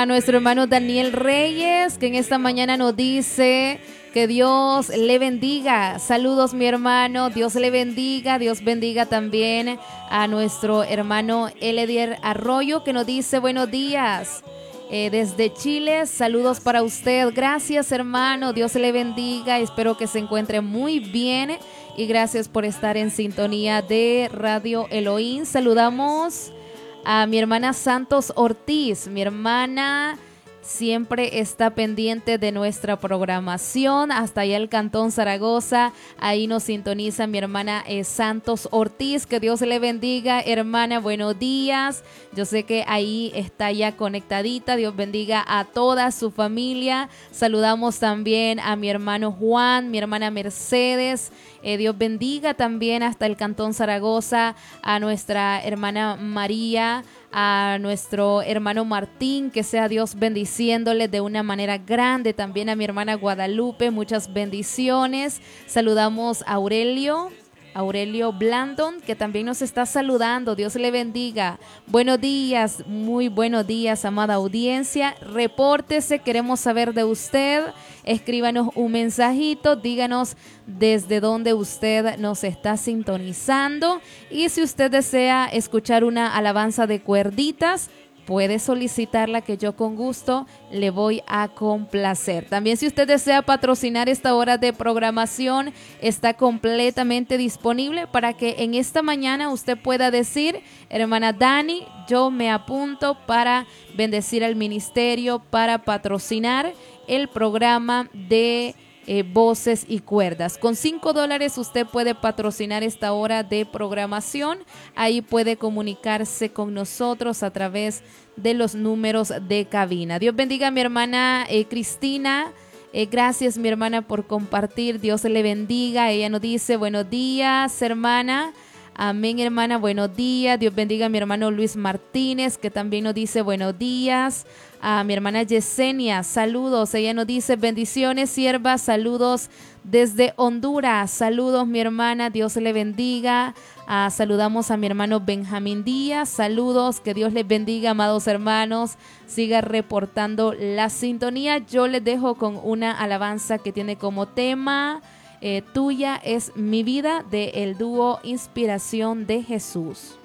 a nuestro hermano Daniel Reyes, que en esta mañana nos dice que Dios le bendiga. Saludos, mi hermano, Dios le bendiga. Dios bendiga también a nuestro hermano Eledier Arroyo, que nos dice buenos días. Desde Chile, saludos para usted. Gracias, hermano, Dios le bendiga. Espero que se encuentre muy bien y gracias por estar en sintonía de Radio Elohim. Saludamos a mi hermana Santos Ortiz. Mi hermana siempre está pendiente de nuestra programación hasta allá el Cantón Zaragoza. Ahí nos sintoniza mi hermana Santos Ortiz. Que Dios le bendiga, hermana. Buenos días. Yo sé que ahí está ya conectadita. Dios bendiga a toda su familia. Saludamos también a mi hermano Juan, mi hermana Mercedes. Dios bendiga también hasta el Cantón Zaragoza a nuestra hermana María, a nuestro hermano Martín, que sea Dios bendiciéndole de una manera grande. También a mi hermana Guadalupe, muchas bendiciones. Saludamos a Aurelio Blandon, que también nos está saludando. Dios le bendiga. Buenos días, muy buenos días, amada audiencia. Repórtese, queremos saber de usted. Escríbanos un mensajito, díganos desde dónde usted nos está sintonizando. Y si usted desea escuchar una alabanza de cuerditas, puede solicitarla, que yo con gusto le voy a complacer. También, si usted desea patrocinar esta hora de programación, está completamente disponible para que en esta mañana usted pueda decir: hermana Dani, yo me apunto para bendecir al ministerio, para patrocinar el programa de voces y cuerdas. Con $5 usted puede patrocinar esta hora de programación. Ahí puede comunicarse con nosotros a través de los números de cabina. Dios bendiga a mi hermana Cristina. Gracias, mi hermana, por compartir. Dios le bendiga. Ella nos dice buenos días, hermana. Amén, hermana, buenos días. Dios bendiga a mi hermano Luis Martínez, que también nos dice buenos días. A mi hermana Yesenia, saludos. Ella nos dice bendiciones, sierva, saludos desde Honduras. Saludos, mi hermana, Dios le bendiga. Saludamos a mi hermano Benjamín Díaz. Saludos, que Dios les bendiga, amados hermanos. Siga reportando la sintonía. Yo les dejo con una alabanza que tiene como tema Tuya es mi vida, de el dúo Inspiración de Jesús.